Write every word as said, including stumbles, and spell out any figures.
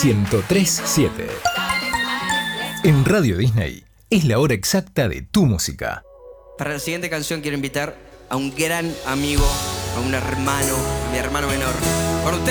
ciento tres punto siete. En Radio Disney es la hora exacta de tu música. Para la siguiente canción quiero invitar a un gran amigo, a un hermano, a mi hermano menor. Con ustedes.